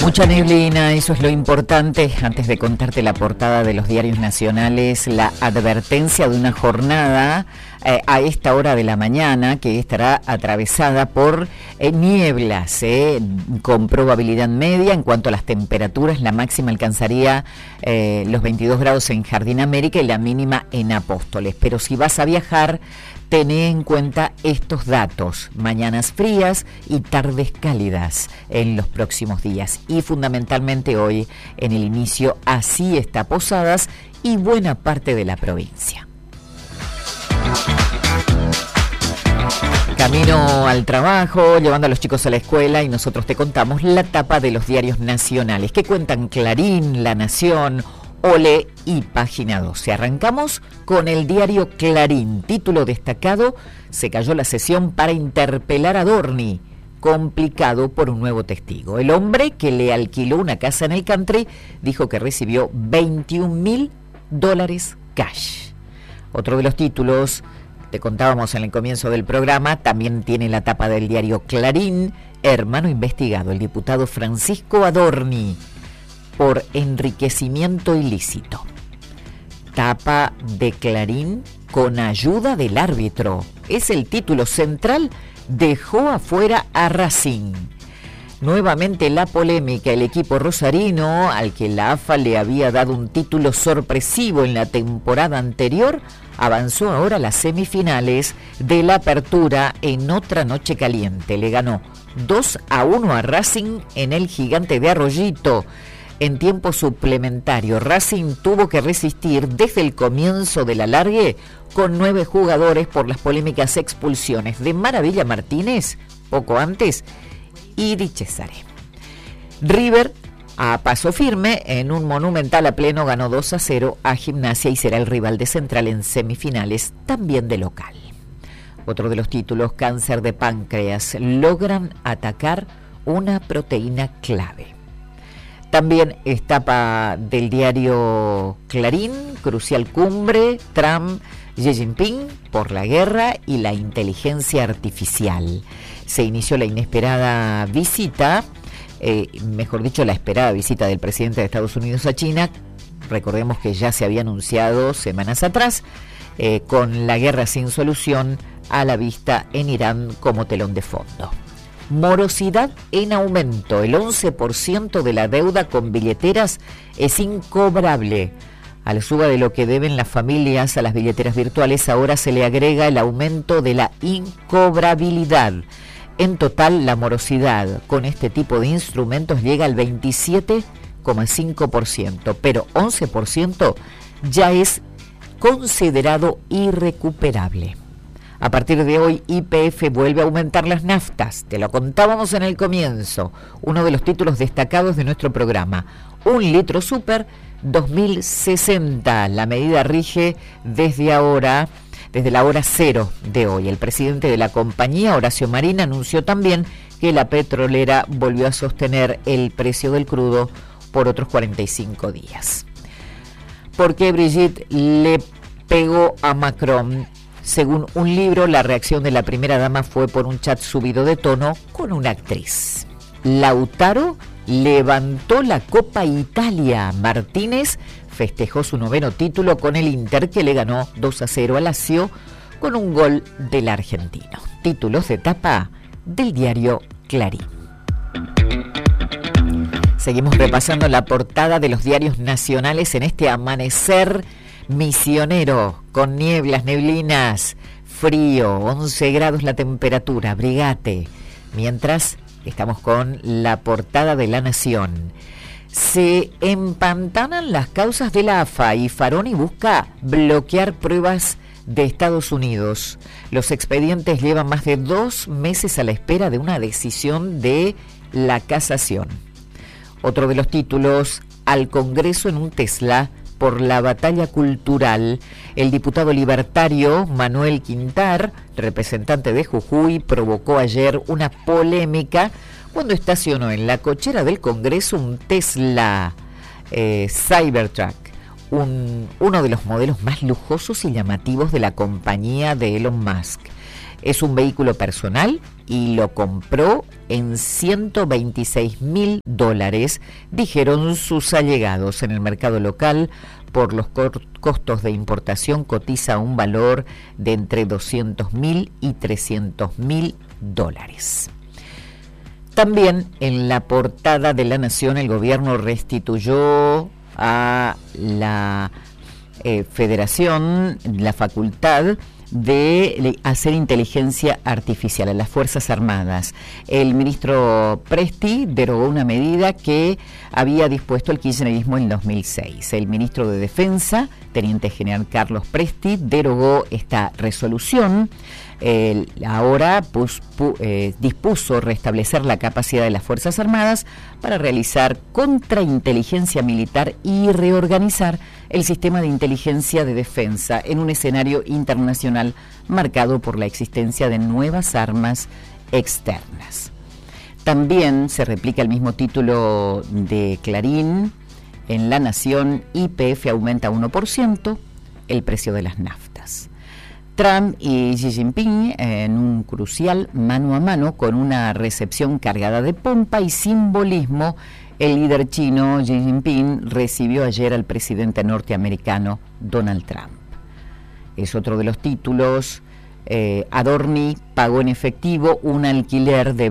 Mucha neblina, eso es lo importante. Antes de contarte la portada de los diarios nacionales, la advertencia de una jornada a esta hora de la mañana que estará atravesada por nieblas con probabilidad media. En cuanto a las temperaturas, la máxima alcanzaría los 22 grados en Jardín América y la mínima en Apóstoles. Pero si vas a viajar, tené en cuenta estos datos: mañanas frías y tardes cálidas en los próximos días, y fundamentalmente hoy en el inicio así está Posadas y buena parte de la provincia. Camino al trabajo, llevando a los chicos a la escuela, y nosotros te contamos la tapa de los diarios nacionales que cuentan Clarín, La Nación, Ole y Página 12. Arrancamos con el diario Clarín. Título destacado: se cayó la sesión para interpelar a Dorni, complicado por un nuevo testigo. El hombre que le alquiló una casa en el country dijo que recibió $21,000 cash. Otro de los títulos, te contábamos en el comienzo del programa, también tiene la tapa del diario Clarín: hermano investigado, el diputado Francisco Adorni, por enriquecimiento ilícito. Tapa de Clarín: con ayuda del árbitro. Es el título central: dejó afuera a Racing. Nuevamente la polémica: el equipo rosarino, al que la AFA le había dado un título sorpresivo en la temporada anterior, avanzó ahora a las semifinales de la Apertura en otra noche caliente. Le ganó 2-1 a Racing en el Gigante de Arroyito. En tiempo suplementario, Racing tuvo que resistir desde el comienzo del alargue con 9 jugadores por las polémicas expulsiones de Maravilla Martínez poco antes y Di Cesare. River, a paso firme, en un monumental a pleno, ganó 2-0 a Gimnasia y será el rival de Central en semifinales, también de local. Otro de los títulos: cáncer de páncreas, logran atacar una proteína clave. También etapa del diario Clarín: crucial cumbre, Trump, Xi Jinping, por la guerra y la inteligencia artificial. Se inició la inesperada visita, la esperada visita del presidente de Estados Unidos a China. Recordemos que ya se había anunciado semanas atrás, con la guerra sin solución a la vista en Irán como telón de fondo. Morosidad en aumento: el 11% de la deuda con billeteras es incobrable. A la suba de lo que deben las familias a las billeteras virtuales, ahora se le agrega el aumento de la incobrabilidad. En total, la morosidad con este tipo de instrumentos llega al 27,5%, pero 11% ya es considerado irrecuperable. A partir de hoy, YPF vuelve a aumentar las naftas. Te lo contábamos en el comienzo. Uno de los títulos destacados de nuestro programa: 1 litro super, 2060. La medida rige desde la hora cero de hoy. El presidente de la compañía, Horacio Marín, anunció también que la petrolera volvió a sostener el precio del crudo por otros 45 días. ¿Por qué Brigitte le pegó a Macron? Según un libro, la reacción de la primera dama fue por un chat subido de tono con una actriz. Lautaro levantó la Copa Italia. Martínez festejó su 9º título con el Inter, que le ganó 2-0 a Lazio con un gol del argentino. Títulos de tapa del diario Clarín. Seguimos repasando la portada de los diarios nacionales en este amanecer misionero, con nieblas, neblinas, frío, 11 grados la temperatura, abrigate. Mientras estamos con la portada de La Nación. Se empantanan las causas de la AFA y Faroni busca bloquear pruebas de Estados Unidos. Los expedientes llevan más de 2 meses a la espera de una decisión de la casación. Otro de los títulos: al Congreso en un Tesla por la batalla cultural. El diputado libertario Manuel Quintar, representante de Jujuy, provocó ayer una polémica cuando estacionó en la cochera del Congreso un Tesla Cybertruck, uno de los modelos más lujosos y llamativos de la compañía de Elon Musk. Es un vehículo personal y lo compró en $126.000, dijeron sus allegados. En el mercado local, por los costos de importación, cotiza un valor de entre $200.000 y $300.000. También en la portada de La Nación, el gobierno restituyó a la Federación la facultad de hacer inteligencia artificial a las Fuerzas Armadas. El ministro Presti derogó una medida que había dispuesto el kirchnerismo en 2006. El ministro de Defensa, teniente general Carlos Presti, derogó esta resolución. Ahora dispuso restablecer la capacidad de las Fuerzas Armadas para realizar contrainteligencia militar y reorganizar el sistema de inteligencia de defensa en un escenario internacional marcado por la existencia de nuevas armas externas. También se replica el mismo título de Clarín en La Nación: YPF aumenta 1% el precio de las naftas. Trump y Xi Jinping en un crucial mano a mano con una recepción cargada de pompa y simbolismo. El líder chino Xi Jinping recibió ayer al presidente norteamericano Donald Trump. Es otro de los títulos. Adorni pagó en efectivo un alquiler de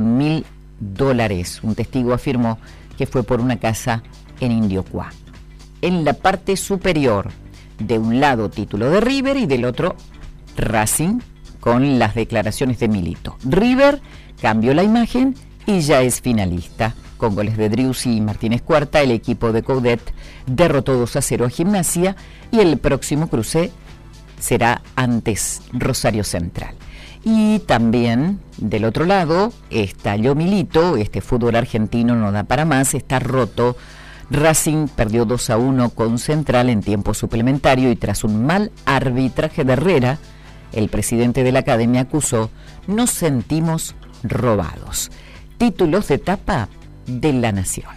$21.000. Un testigo afirmó que fue por una casa en Indiocuá. En la parte superior, de un lado título de River y del otro Racing, con las declaraciones de Milito. River cambió la imagen y ya es finalista. Con goles de Driussi y Martínez Cuarta, el equipo de Coudet derrotó 2-0 a Gimnasia y el próximo cruce será antes Rosario Central. Y también del otro lado estalló Milito. Este fútbol argentino no da para más, está roto. Racing perdió 2-1 con Central en tiempo suplementario y tras un mal arbitraje de Herrera, el presidente de la academia acusó: nos sentimos robados. Títulos de tapa de La Nación.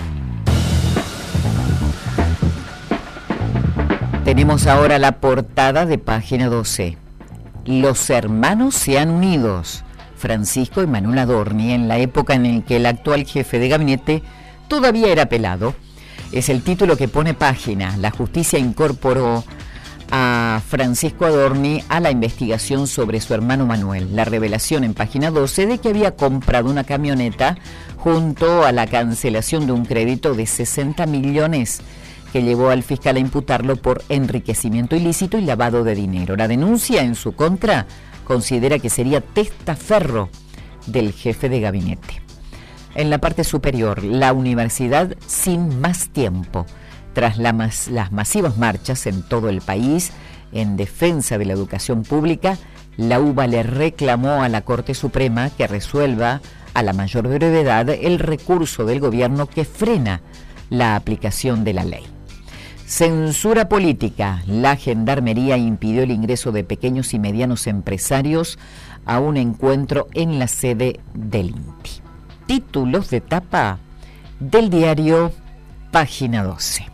Tenemos ahora la portada de página 12. Los hermanos se han unido. Francisco y Manuel Adorni, en la época en la que el actual jefe de gabinete todavía era pelado. Es el título que pone página. La justicia incorporó a Francisco Adorni a la investigación sobre su hermano Manuel. La revelación en página 12 de que había comprado una camioneta junto a la cancelación de un crédito de 60 millones que llevó al fiscal a imputarlo por enriquecimiento ilícito y lavado de dinero. La denuncia en su contra considera que sería testaferro del jefe de gabinete. En la parte superior, la universidad sin más tiempo. Tras las masivas marchas en todo el país en defensa de la educación pública, la UBA le reclamó a la Corte Suprema que resuelva a la mayor brevedad el recurso del gobierno que frena la aplicación de la ley. Censura política. La Gendarmería impidió el ingreso de pequeños y medianos empresarios a un encuentro en la sede del INTI. Títulos de tapa del diario Página 12.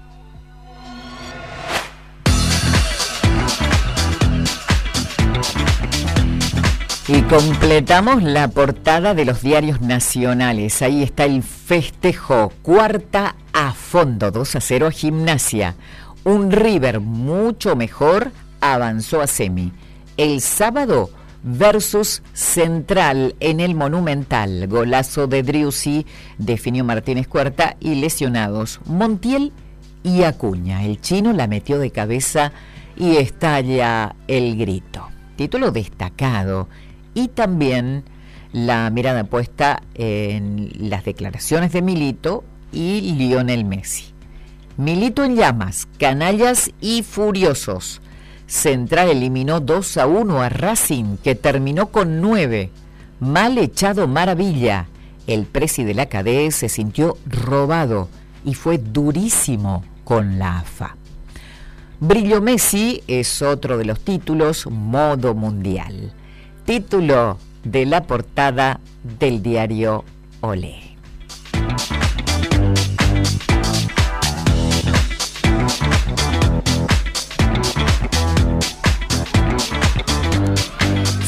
Y completamos la portada de los diarios nacionales. Ahí está el festejo. Cuarta a fondo, 2-0 a Gimnasia. Un River mucho mejor avanzó a semi. El sábado versus Central en el Monumental. Golazo de Driussi definió Martínez Cuarta y lesionados Montiel y Acuña. El chino la metió de cabeza y estalla el grito. Título destacado. Y también la mirada puesta en las declaraciones de Milito y Lionel Messi. Milito en llamas, canallas y furiosos. Central eliminó 2-1 a Racing, que terminó con 9. Mal echado Maravilla. El presi de la CADE se sintió robado y fue durísimo con la AFA. Brillo Messi es otro de los títulos, modo mundial. Título de la portada del diario Olé.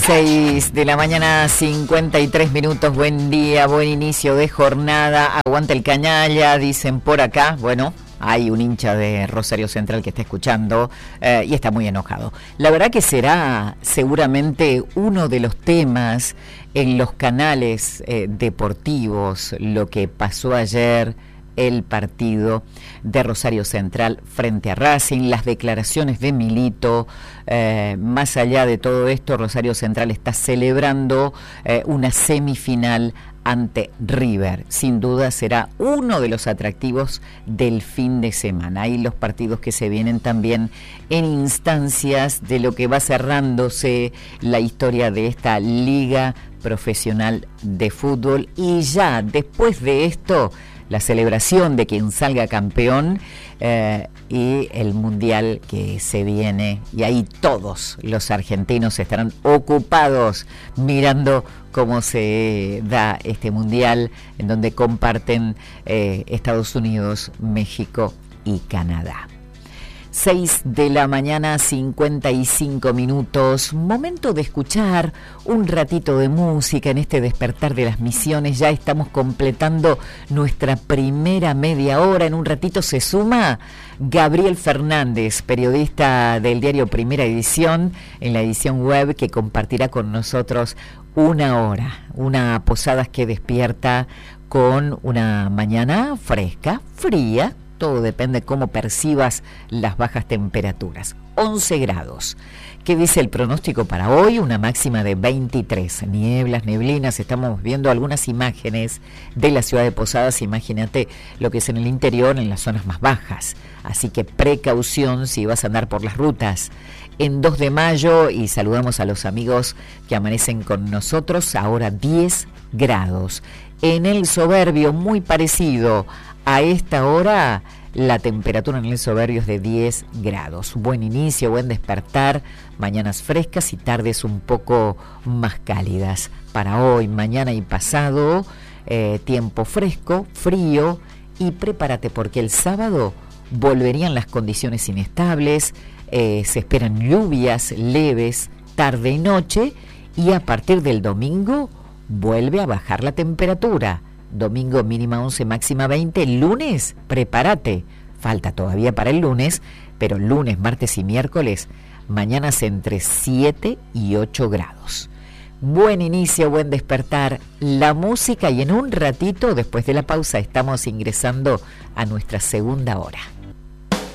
6 de la mañana, 53 minutos. Buen día, buen inicio de jornada. Aguanta el canalla, dicen por acá. Bueno, hay un hincha de Rosario Central que está escuchando y está muy enojado. La verdad que será seguramente uno de los temas en los canales deportivos, lo que pasó ayer, el partido de Rosario Central frente a Racing, las declaraciones de Milito. Más allá de todo esto, Rosario Central está celebrando una semifinal ante River. Sin duda será uno de los atractivos del fin de semana. Y los partidos que se vienen también en instancias de lo que va cerrándose la historia de esta liga profesional de fútbol. Y ya después de esto, la celebración de quien salga campeón y el mundial que se viene, y ahí todos los argentinos estarán ocupados mirando cómo se da este mundial, en donde comparten Estados Unidos, México y Canadá. 6 de la mañana, 55 minutos. Momento de escuchar un ratito de música en este despertar de las misiones. Ya estamos completando nuestra primera media hora. En un ratito se suma Gabriel Fernández, periodista del diario Primera Edición, en la edición web, que compartirá con nosotros una hora. Una Posadas que despierta con una mañana fresca, fría. Todo depende cómo percibas las bajas temperaturas. 11 grados. ¿Qué dice el pronóstico para hoy? Una máxima de 23. Nieblas, neblinas. Estamos viendo algunas imágenes de la ciudad de Posadas. Imagínate lo que es en el interior, en las zonas más bajas. Así que precaución si vas a andar por las rutas. En 2 de mayo, y saludamos a los amigos que amanecen con nosotros, ahora 10 grados. En el Soberbio, muy parecido. A esta hora la temperatura en el Soberbio es de 10 grados. Buen inicio, buen despertar, mañanas frescas y tardes un poco más cálidas. Para hoy, mañana y pasado, tiempo fresco, frío, y prepárate porque el sábado volverían las condiciones inestables, se esperan lluvias leves tarde y noche, y a partir del domingo vuelve a bajar la temperatura. Domingo mínima 11, máxima 20. Lunes, prepárate. Falta todavía para el lunes, pero lunes, martes y miércoles, mañanas entre 7 y 8 grados. Buen inicio, buen despertar. La música, y en un ratito, después de la pausa, estamos ingresando a nuestra segunda hora.